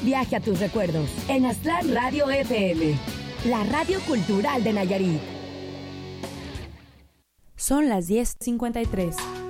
Viaje a tus recuerdos en Aztlán Radio FM, la radio cultural de Nayarit. Son las 10:53.